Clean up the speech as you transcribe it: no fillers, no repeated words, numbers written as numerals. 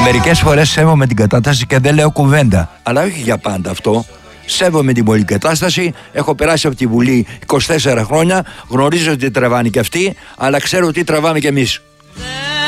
Μερικές φορές σέβομαι την κατάσταση και δεν λέω κουβέντα. Αλλά όχι για πάντα αυτό. Σέβομαι την πολυκατάσταση. Έχω περάσει από τη Βουλή 24 χρόνια. Γνωρίζω τι τραβάνε και αυτοί, αλλά ξέρω τι τραβάμε κι εμείς.